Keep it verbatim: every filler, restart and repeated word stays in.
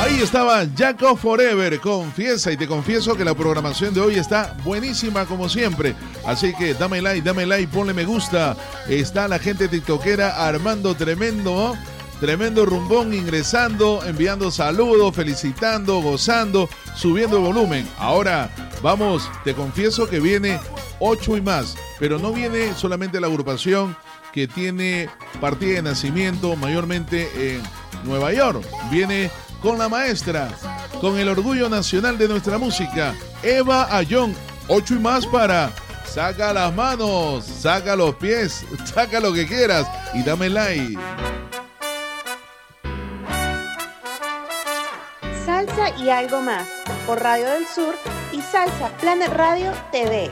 Ahí estaba Jacob Forever, Confiesa, y te confieso que la programación de hoy está buenísima como siempre, así que dame like, dame like, ponle me gusta. Está la gente tiktokera armando tremendo, tremendo rumbón, ingresando, enviando saludos, felicitando, gozando, subiendo el volumen. Ahora vamos, te confieso que viene ocho y más, pero no viene solamente la agrupación que tiene partida de nacimiento mayormente en Nueva York, viene con la maestra, con el orgullo nacional de nuestra música, Eva Ayón. Ocho y más para saca las manos, saca los pies, saca lo que quieras y dame like. Salsa y algo más por Radio del Sur y Salsa Planet Radio T V.